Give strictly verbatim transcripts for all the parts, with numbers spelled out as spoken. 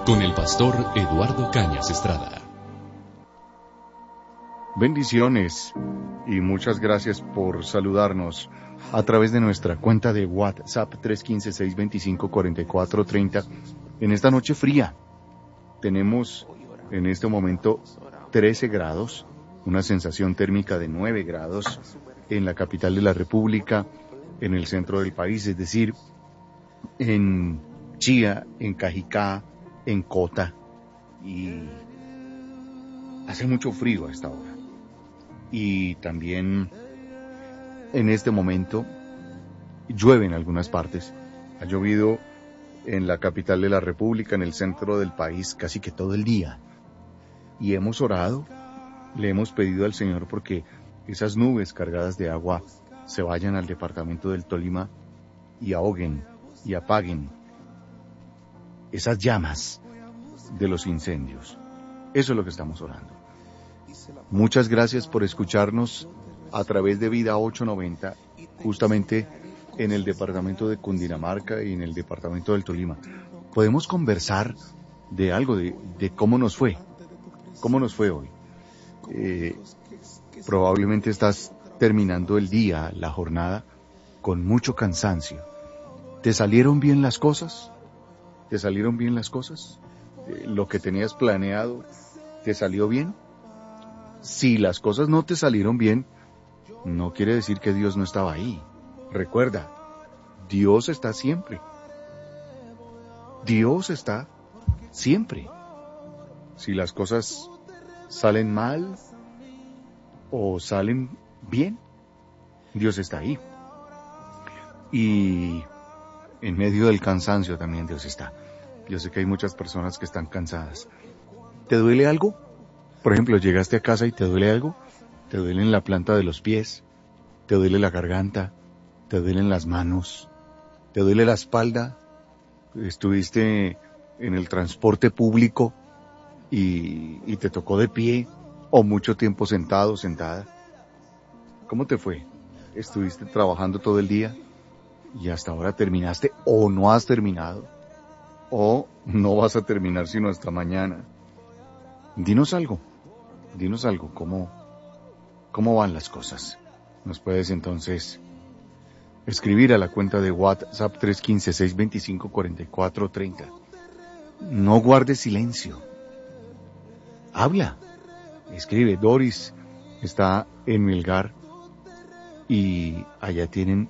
con el pastor Eduardo Cañas Estrada. Bendiciones y muchas gracias por saludarnos a través de nuestra cuenta de WhatsApp tres uno cinco, seis dos cinco, cuatro cuatro tres cero. En esta noche fría tenemos en este momento trece grados, una sensación térmica de nueve grados en la capital de la República, en el centro del país, es decir, en Chía, en Cajicá, en Cota, y hace mucho frío a esta hora. Y también en este momento llueve en algunas partes. Ha llovido en la capital de la República, en el centro del país, casi que todo el día. Y hemos orado, le hemos pedido al Señor porque esas nubes cargadas de agua se vayan al departamento del Tolima y ahoguen y apaguen esas llamas de los incendios. Eso es lo que estamos orando. Muchas gracias por escucharnos a través de Vida ochocientos noventa, justamente en el departamento de Cundinamarca y en el departamento del Tolima. Podemos conversar de algo, de, de cómo nos fue, cómo nos fue hoy. Eh, probablemente estás terminando el día, la jornada, con mucho cansancio. ¿Te salieron bien las cosas? ¿Te salieron bien las cosas? Eh, ¿Lo que tenías planeado te salió bien? Si las cosas no te salieron bien, no quiere decir que Dios no estaba ahí. Recuerda, Dios está siempre. Dios está siempre. Si las cosas salen mal o salen bien, Dios está ahí. Y en medio del cansancio también Dios está. Yo sé que hay muchas personas que están cansadas. ¿Te duele algo? Por ejemplo, llegaste a casa y te duele algo. Te duele en la planta de los pies, te duele la garganta, te duelen las manos, te duele la espalda. Estuviste en el transporte público y, y te tocó de pie o mucho tiempo sentado, sentada. ¿Cómo te fue? ¿Estuviste trabajando todo el día y hasta ahora terminaste o no has terminado? ¿O no vas a terminar sino hasta mañana? Dinos algo, dinos algo, ¿cómo, cómo van las cosas? Nos puedes entonces escribir a la cuenta de WhatsApp tres uno cinco, seis dos cinco, cuatro cuatro tres cero. No guardes silencio. Habla. Escribe. Doris está en Melgar y allá tienen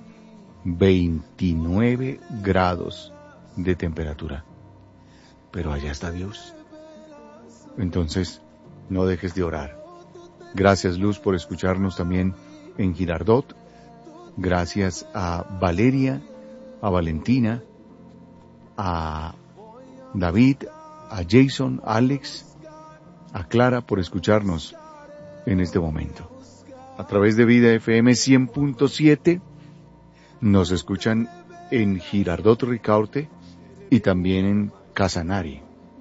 veintinueve grados de temperatura. Pero allá está Dios. Entonces, no dejes de orar. Gracias, Luz, por escucharnos también en Girardot. Gracias a Valeria, a Valentina, a David, a Jason, a Alex, a Clara por escucharnos en este momento. A través de Vida F M cien punto siete nos escuchan en Girardot Ricaurte y también en Casanare.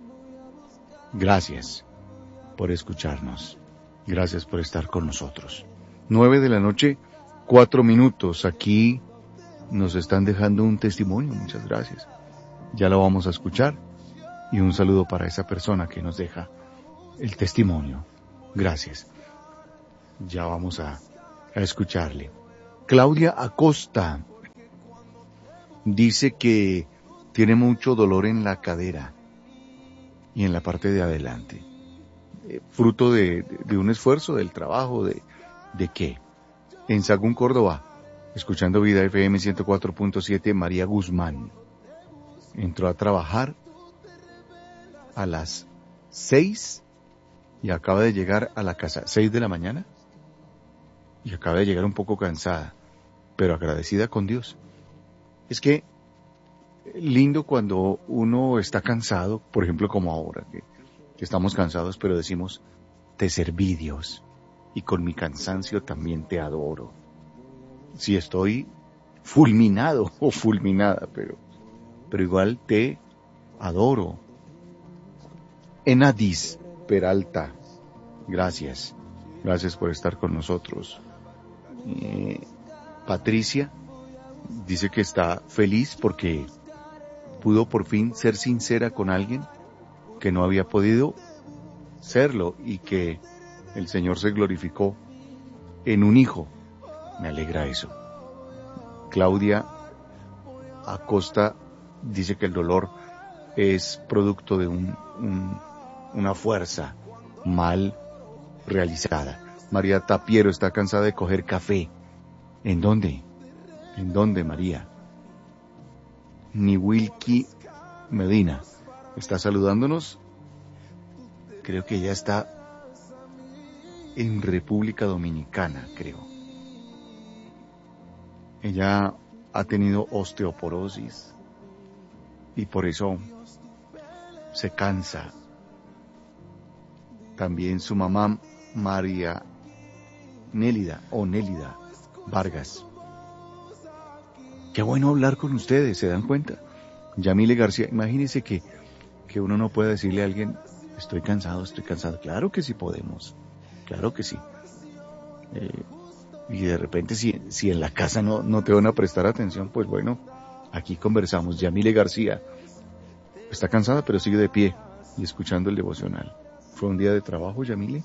Gracias por escucharnos. Gracias por estar con nosotros. Nueve de la noche, cuatro minutos. Aquí nos están dejando un testimonio. Muchas gracias. Ya lo vamos a escuchar. Y un saludo para esa persona que nos deja el testimonio. Gracias. Ya vamos a, a escucharle. Claudia Acosta dice que tiene mucho dolor en la cadera y en la parte de adelante. Eh, fruto de, de, de un esfuerzo, del trabajo, de, ¿de qué? En Sagún, Córdoba, escuchando Vida F M ciento cuatro punto siete, María Guzmán entró a trabajar a las seis y acaba de llegar a la casa, seis de la mañana, y acaba de llegar un poco cansada, pero agradecida con Dios. Es que lindo cuando uno está cansado, por ejemplo como ahora, que, que estamos cansados, pero decimos, te serví, Dios, y con mi cansancio también te adoro. Si estoy fulminado o fulminada, pero, pero igual te adoro. Enadis Peralta, gracias, gracias por estar con nosotros. Eh, Patricia dice que está feliz porque pudo por fin ser sincera con alguien que no había podido serlo y que el Señor se glorificó en un hijo. Me alegra eso. Claudia Acosta dice que el dolor es producto de un, un, una fuerza mal realizada. María Tapiero está cansada de coger café. ¿En dónde? ¿En dónde, María? Ni Wilkie Medina está saludándonos. Creo que ella está en República Dominicana, creo. Ella ha tenido osteoporosis y por eso se cansa. También su mamá, María Nélida o Nélida Vargas. Qué bueno hablar con ustedes, ¿se dan cuenta? Yamile García, imagínense que, que uno no puede decirle a alguien, estoy cansado, estoy cansado. Claro que sí podemos, claro que sí. Eh, y de repente si, si en la casa no, no te van a prestar atención, pues bueno, aquí conversamos. Yamile García está cansada pero sigue de pie y escuchando el devocional. ¿Fue un día de trabajo, Yamile?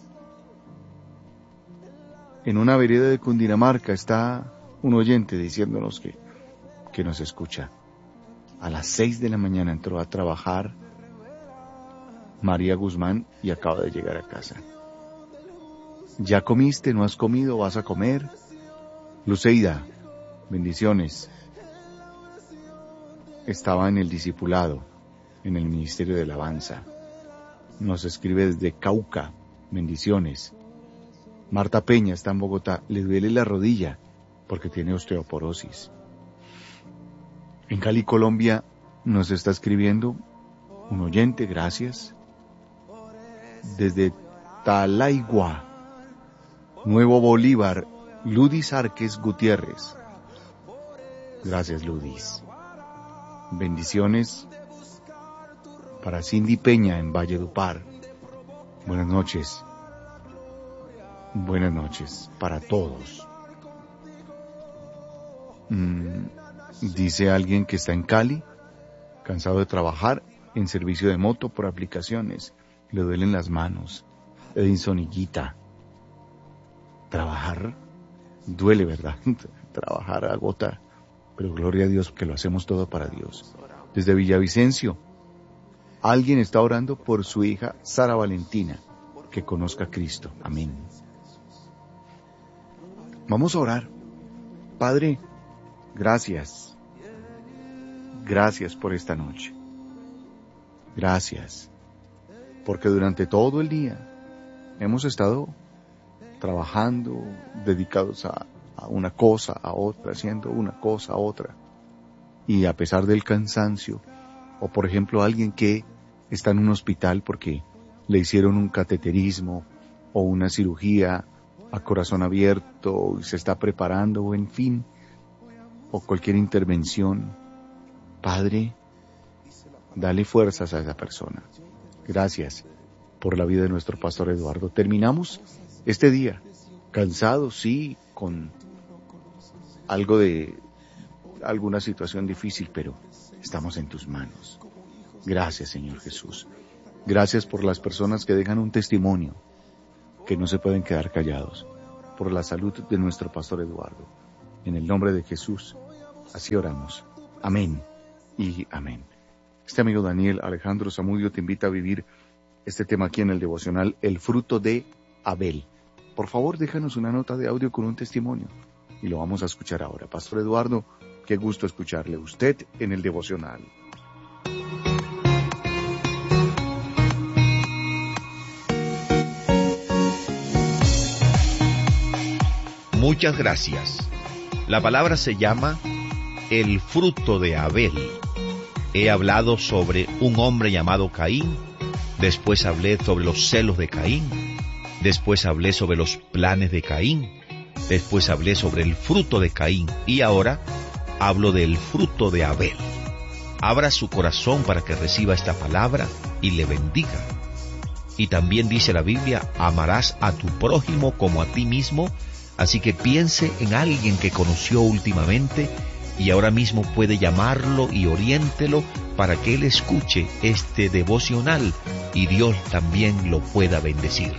En una vereda de Cundinamarca está un oyente diciéndonos que, que nos escucha. A las seis de la mañana entró a trabajar María Guzmán y acaba de llegar a casa. ¿Ya comiste? ¿No has comido? ¿Vas a comer? Luceida, bendiciones. Estaba en el discipulado, en el Ministerio de Alabanza. Nos escribe desde Cauca, bendiciones. Marta Peña está en Bogotá, le duele la rodilla porque tiene osteoporosis. En Cali, Colombia, nos está escribiendo un oyente, gracias. Desde Talaigua, Nuevo Bolívar, Ludis Arques Gutiérrez. Gracias, Ludis. Bendiciones para Cindy Peña en Valledupar. Buenas noches. Buenas noches para todos. Mm, dice alguien que está en Cali, cansado de trabajar en servicio de moto por aplicaciones. Le duelen las manos. Edinson Higuita. Trabajar duele, ¿verdad? Trabajar agota, pero gloria a Dios que lo hacemos todo para Dios. Desde Villavicencio, alguien está orando por su hija Sara Valentina, que conozca a Cristo. Amén. Vamos a orar. Padre, gracias. Gracias por esta noche. Gracias, porque durante todo el día hemos estado trabajando, dedicados a, a una cosa, a otra, haciendo una cosa, a otra. Y a pesar del cansancio, o por ejemplo alguien que está en un hospital porque le hicieron un cateterismo o una cirugía a corazón abierto y se está preparando, o en fin, o cualquier intervención, Padre, dale fuerzas a esa persona. Gracias por la vida de nuestro pastor Eduardo. Terminamos este día, cansados, sí, con algo de alguna situación difícil, pero estamos en tus manos. Gracias, Señor Jesús. Gracias por las personas que dejan un testimonio, que no se pueden quedar callados, por la salud de nuestro pastor Eduardo. En el nombre de Jesús, así oramos. Amén y amén. Este amigo Daniel Alejandro Zamudio te invita a vivir este tema aquí en el devocional, el fruto de Abel. Por favor, déjanos una nota de audio con un testimonio y lo vamos a escuchar ahora. Pastor Eduardo, qué gusto escucharle usted en el devocional. Muchas gracias. La palabra se llama el fruto de Abel. He hablado sobre un hombre llamado Caín, después hablé sobre los celos de Caín, después hablé sobre los planes de Caín, después hablé sobre el fruto de Caín y ahora hablo del fruto de Abel. Abra su corazón para que reciba esta palabra y le bendiga. Y también dice la Biblia, amarás a tu prójimo como a ti mismo, así que piense en alguien que conoció últimamente y ahora mismo puede llamarlo y oriéntelo para que él escuche este devocional y Dios también lo pueda bendecir.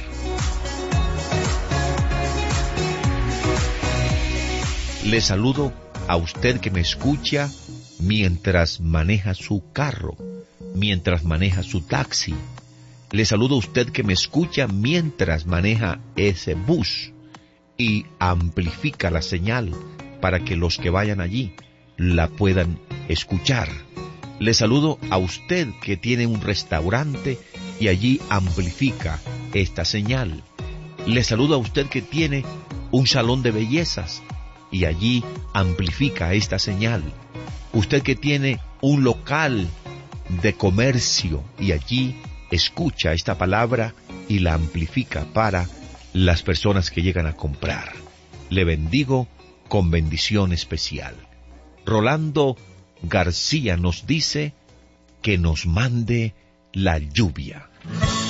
Le saludo a usted que me escucha mientras maneja su carro, mientras maneja su taxi. Le saludo a usted que me escucha mientras maneja ese bus y amplifica la señal para que los que vayan allí la puedan escuchar. Le saludo a usted que tiene un restaurante y allí amplifica esta señal. Le saludo a usted que tiene un salón de bellezas y allí amplifica esta señal. Usted que tiene un local de comercio y allí escucha esta palabra y la amplifica para las personas que llegan a comprar. Le bendigo con bendición especial. Rolando García nos dice que nos mande la lluvia.